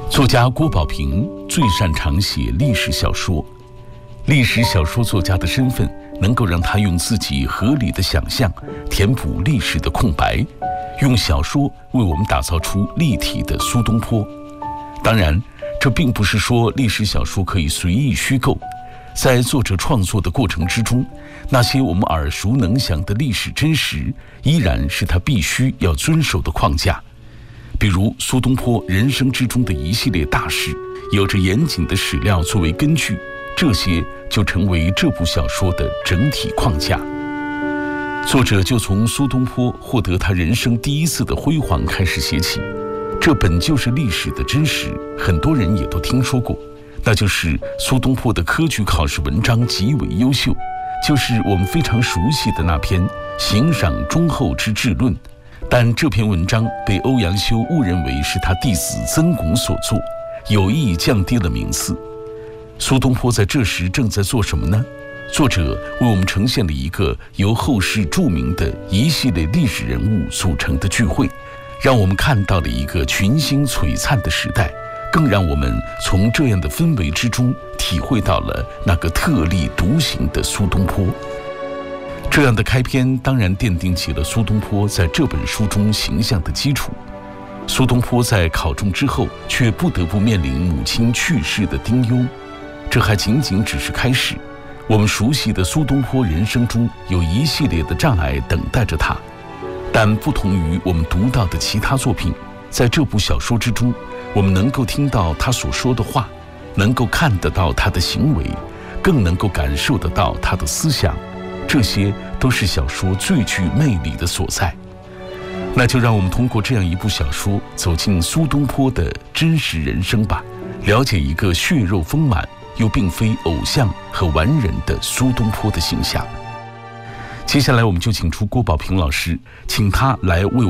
作家郭宝平最擅长写历史小说，历史小说作家的身份能够让他用自己合理的想象填补历史的空白，用小说为我们打造出立体的苏东坡。当然，这并不是说历史小说可以随意虚构，在作者创作的过程之中，那些我们耳熟能详的历史真实依然是他必须要遵守的框架。比如苏东坡人生之中的一系列大事，有着严谨的史料作为根据，这些就成为这部小说的整体框架。作者就从苏东坡获得他人生第一次的辉煌开始写起，这本就是历史的真实，很多人也都听说过，那就是苏东坡的科举考试文章极为优秀，就是我们非常熟悉的那篇《行赏忠厚之治论》。但这篇文章被欧阳修误认为是他弟子曾巩所作，有意降低了名次。苏东坡在这时正在做什么呢？作者为我们呈现了一个由后世著名的一系列历史人物组成的聚会，让我们看到了一个群星璀璨的时代，更让我们从这样的氛围之中体会到了那个特立独行的苏东坡。这样的开篇当然奠定起了苏东坡在这本书中形象的基础。苏东坡在考中之后，却不得不面临母亲去世的丁忧，这还仅仅只是开始。我们熟悉的苏东坡人生中有一系列的障碍等待着他，但不同于我们读到的其他作品，在这部小说之中，我们能够听到他所说的话，能够看得到他的行为，更能够感受得到他的思想，这些都是小说最具魅力的所在。那就让我们通过这样一部小说走进苏东坡的真实人生吧，了解一个血肉丰满又并非偶像和完人的苏东坡的形象。接下来我们就请出郭宝平老师，请他来为